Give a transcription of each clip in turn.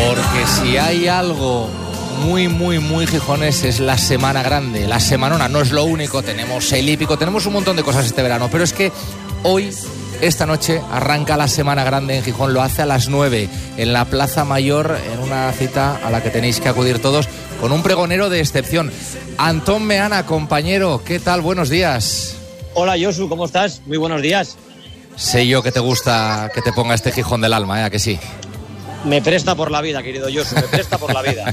Porque si hay algo muy gijones es la Semana Grande, la semanona. No es lo único, tenemos el hípico, tenemos un montón de cosas este verano, pero es que hoy, esta noche, arranca la Semana Grande en Gijón. Lo hace a las 9 en la Plaza Mayor, en una cita a la que tenéis que acudir todos, con un pregonero de excepción. Antón Meana, compañero, ¿qué tal? Buenos días. Hola Josu, ¿cómo estás? Muy buenos días. Sé yo que te gusta que te ponga este Gijón del alma, ¿eh? ¿A que sí? Me presta por la vida, querido Josu, me presta por la vida.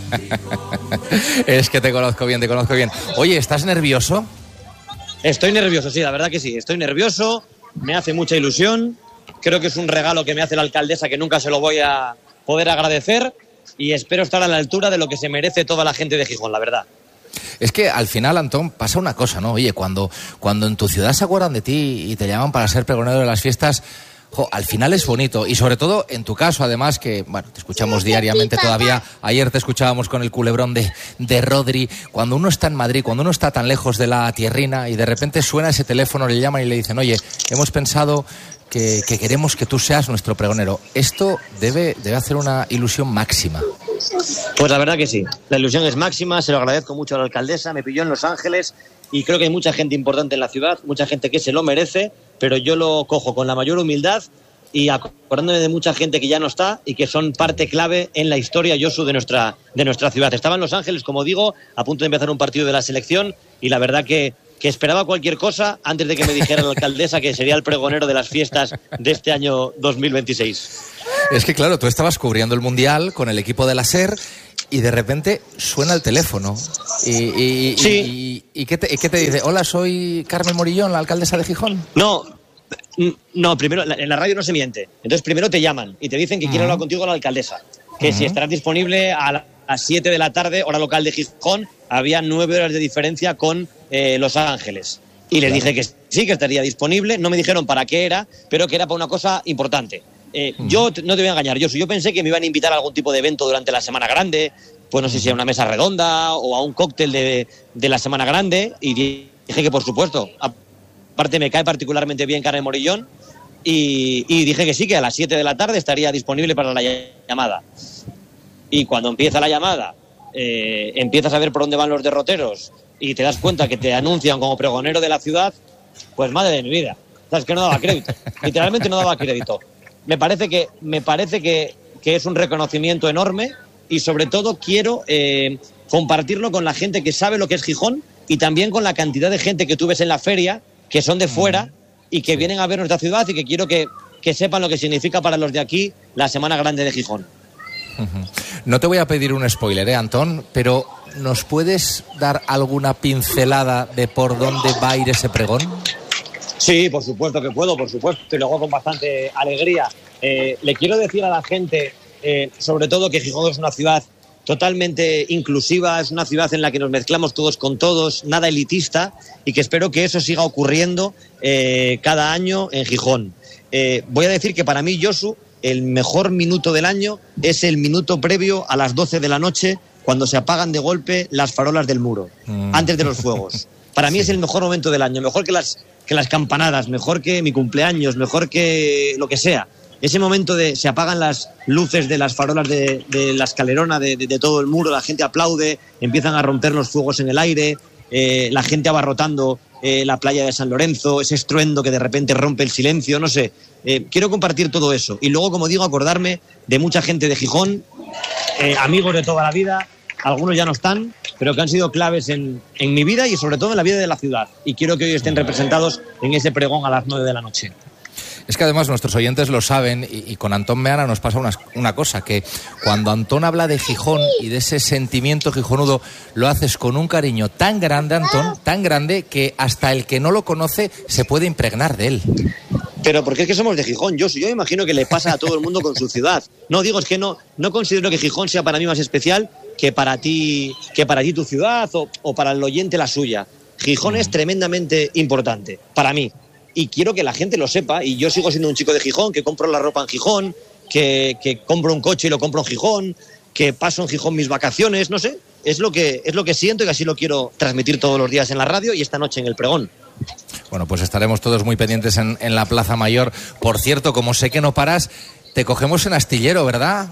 Es que te conozco bien. Oye, ¿estás nervioso? Estoy nervioso, sí, la verdad que sí. Estoy nervioso, me hace mucha ilusión. Creo que es un regalo que me hace la alcaldesa que nunca se lo voy a poder agradecer. Y espero estar a la altura de lo que se merece toda la gente de Gijón, la verdad. Es que al final, Antón, pasa una cosa, ¿no? Oye, cuando en tu ciudad se acuerdan de ti y te llaman para ser pregonero de las fiestas, al final es bonito. Y sobre todo en tu caso, además, que bueno, te escuchamos diariamente todavía. Ayer te escuchábamos con el culebrón de Rodri. Cuando uno está en Madrid, cuando uno está tan lejos de la tierrina y de repente suena ese teléfono, le llaman y le dicen, oye, hemos pensado que queremos que tú seas nuestro pregonero. Esto debe hacer una ilusión máxima. Pues la verdad que sí, la ilusión es máxima, se lo agradezco mucho a la alcaldesa, me pilló en Los Ángeles y creo que hay mucha gente importante en la ciudad, mucha gente que se lo merece, pero yo lo cojo con la mayor humildad y acordándome de mucha gente que ya no está y que son parte clave en la historia, Josu, de nuestra ciudad. Estaba en Los Ángeles, como digo, a punto de empezar un partido de la selección y la verdad que esperaba cualquier cosa antes de que me dijera la alcaldesa que sería el pregonero de las fiestas de este año 2026. Es que claro, tú estabas cubriendo el Mundial con el equipo de la SER y de repente suena el teléfono. Sí. ¿Y qué te dice? Hola, soy Carmen Morillón, la alcaldesa de Gijón. No, primero, en la radio no se miente. Entonces primero te llaman y te dicen que quiere hablar contigo la alcaldesa. Que si estarás disponible a las 7 de la tarde, hora local de Gijón, había 9 horas de diferencia con Los Ángeles. Y les dije que sí, que estaría disponible. No me dijeron para qué era, pero que era para una cosa importante. Yo no te voy a engañar, yo pensé que me iban a invitar a algún tipo de evento durante la Semana Grande, pues no sé si a una mesa redonda o a un cóctel de la Semana Grande, y dije que por supuesto. Aparte me cae particularmente bien Carmen Morillón y dije que sí, que a las 7 de la tarde estaría disponible para la llamada. Y cuando empieza la llamada, empiezas a ver por dónde van los derroteros y te das cuenta que te anuncian como pregonero de la ciudad, pues madre de mi vida. ¿Sabes? Que no daba crédito. Literalmente no daba crédito. Me parece que es un reconocimiento enorme y sobre todo quiero compartirlo con la gente que sabe lo que es Gijón y también con la cantidad de gente que tú ves en la feria que son de fuera y que vienen a ver nuestra ciudad y que quiero que sepan lo que significa para los de aquí la Semana Grande de Gijón. No te voy a pedir un spoiler, Antón, pero ¿nos puedes dar alguna pincelada de por dónde va a ir ese pregón? Sí, por supuesto que puedo, por supuesto, y lo hago con bastante alegría. Le quiero decir a la gente, sobre todo, que Gijón es una ciudad totalmente inclusiva, es una ciudad en la que nos mezclamos todos con todos, nada elitista, y que espero que eso siga ocurriendo cada año en Gijón. Voy a decir que para mí, Josu, el mejor minuto del año es el minuto previo a las 12 de la noche, cuando se apagan de golpe las farolas del muro, antes de los fuegos. Para mí es el mejor momento del año, mejor que las campanadas, mejor que mi cumpleaños, mejor que lo que sea. Ese momento se apagan las luces de las farolas de la escalerona, de todo el muro, la gente aplaude, empiezan a romper los fuegos en el aire, la gente abarrotando la playa de San Lorenzo, ese estruendo que de repente rompe el silencio, no sé. Quiero compartir todo eso. Y luego, como digo, acordarme de mucha gente de Gijón, amigos de toda la vida, algunos ya no están, pero que han sido claves en mi vida y sobre todo en la vida de la ciudad. Y quiero que hoy estén representados en ese pregón a las 9 de la noche. Es que además nuestros oyentes lo saben y con Antón Meana nos pasa una cosa, que cuando Antón habla de Gijón y de ese sentimiento gijonudo, lo haces con un cariño tan grande, Antón, tan grande, que hasta el que no lo conoce se puede impregnar de él. Pero porque es que somos de Gijón, yo me imagino que le pasa a todo el mundo con su ciudad. No digo, es que no considero que Gijón sea para mí más especial que para ti tu ciudad o para el oyente la suya. Gijón es tremendamente importante para mí. Y quiero que la gente lo sepa, y yo sigo siendo un chico de Gijón, que compro la ropa en Gijón, que compro un coche y lo compro en Gijón, que paso en Gijón mis vacaciones, no sé, es lo que siento y así lo quiero transmitir todos los días en la radio y esta noche en el pregón. Bueno, pues estaremos todos muy pendientes en la Plaza Mayor. Por cierto, como sé que no paras, te cogemos en Astillero, ¿verdad?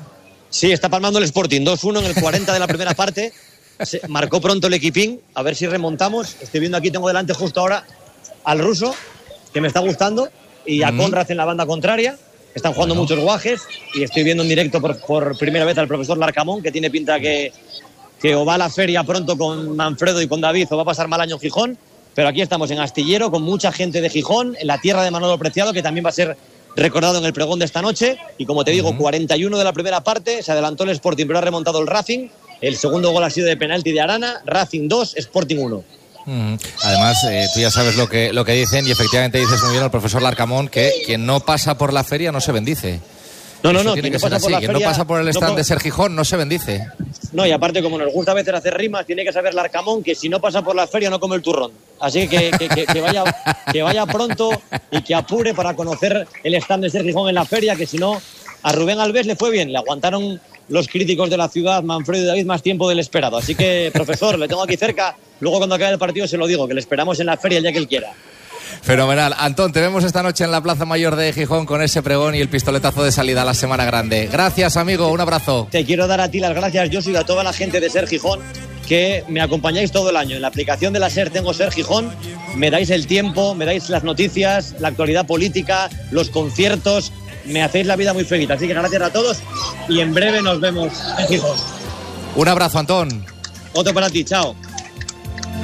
Sí, está palmando el Sporting, 2-1 en el 40 de la primera parte. Marcó pronto el equipín, a ver si remontamos. Estoy viendo aquí, tengo delante justo ahora al ruso, que me está gustando, y a Conrad en la banda contraria. Están jugando muchos guajes y estoy viendo en directo por primera vez al profesor Larcamón, que tiene pinta que o va a la feria pronto con Manfredo y con David o va a pasar mal año en Gijón. Pero aquí estamos en Astillero con mucha gente de Gijón, en la tierra de Manolo Preciado, que también va a ser recordado en el pregón de esta noche. Y como te digo, 41 de la primera parte, se adelantó el Sporting, pero ha remontado el Racing. El segundo gol ha sido de penalti de Arana, Racing 2, Sporting 1. Además, tú ya sabes lo que dicen, y efectivamente dices muy bien al profesor Larcamón que quien no pasa por la feria no se bendice. No, tiene que ser así. Quien no pasa por el stand de Ser Gijón no se bendice. No, y aparte, como nos gusta a veces hacer rimas, tiene que saber Larcamón que si no pasa por la feria no come el turrón. Así que vaya pronto y que apure para conocer el stand de Ser Gijón en la feria, que si no, a Rubén Alves le fue bien, le aguantaron los críticos de la ciudad, Manfredo y David, más tiempo del esperado. Así que, profesor, le tengo aquí cerca, luego cuando acabe el partido se lo digo, que le esperamos en la feria el día que él quiera. Fenomenal. Antón, te vemos esta noche en la Plaza Mayor de Gijón con ese pregón y el pistoletazo de salida a la Semana Grande. Gracias, amigo, un abrazo. Te quiero dar a ti las gracias, Josu, y a toda la gente de Ser Gijón, que me acompañáis todo el año. En la aplicación de la SER tengo Ser Gijón, me dais el tiempo, me dais las noticias, la actualidad política, los conciertos, me hacéis la vida muy feliz. Así que gracias a todos y en breve nos vemos en Gijón. Un abrazo, Antón. Otro para ti, chao.